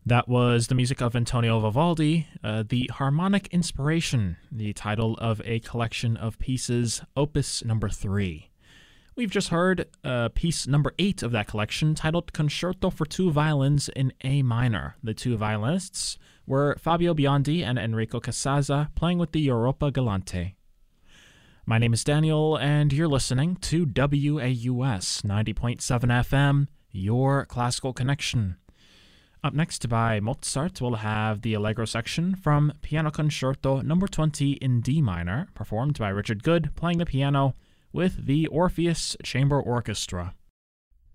That was the music of Antonio Vivaldi, the Harmonic Inspiration, the title of a collection of pieces, Opus number 3. We've just heard piece number 8 of that collection, titled Concerto for Two Violins in A Minor. The two violinists were Fabio Biondi and Enrico Casaza, playing with the Europa Galante. My name is Daniel, and you're listening to WAUS 90.7 FM, your classical connection. Up next by Mozart, we'll have the Allegro section from Piano Concerto number 20 in D minor, performed by Richard Good, playing the piano with the Orpheus Chamber Orchestra.